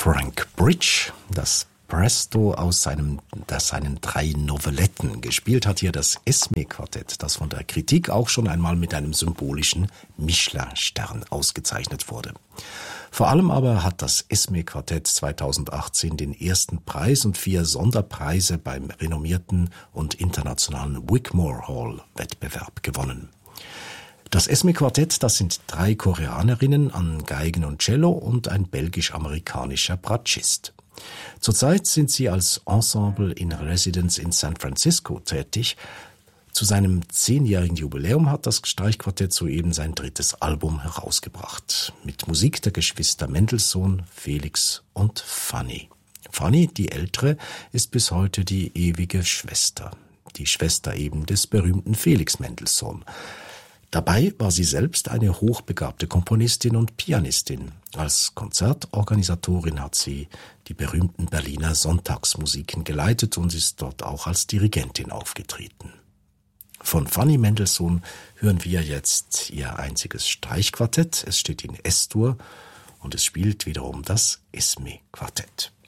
Frank Bridge, das Presto aus seinen 3 Novelletten. Gespielt hat hier das Esme-Quartett, das von der Kritik auch schon einmal mit einem symbolischen Michelin-Stern ausgezeichnet wurde. Vor allem aber hat das Esme-Quartett 2018 den ersten Preis und 4 Sonderpreise beim renommierten und internationalen Wigmore Hall-Wettbewerb gewonnen. Das Esme-Quartett, das sind 3 Koreanerinnen an Geigen und Cello und ein belgisch-amerikanischer Bratschist. Zurzeit sind sie als Ensemble in Residence in San Francisco tätig. Zu seinem 10-jährigen Jubiläum hat das Streichquartett soeben sein 3. Album herausgebracht. Mit Musik der Geschwister Mendelssohn, Felix und Fanny. Fanny, die ältere, ist bis heute die ewige Schwester. Die Schwester eben des berühmten Felix Mendelssohn. Dabei war sie selbst eine hochbegabte Komponistin und Pianistin. Als Konzertorganisatorin hat sie die berühmten Berliner Sonntagsmusiken geleitet und ist dort auch als Dirigentin aufgetreten. Von Fanny Mendelssohn hören wir jetzt ihr einziges Streichquartett. Es steht in S-Dur und es spielt wiederum das Esme-Quartett.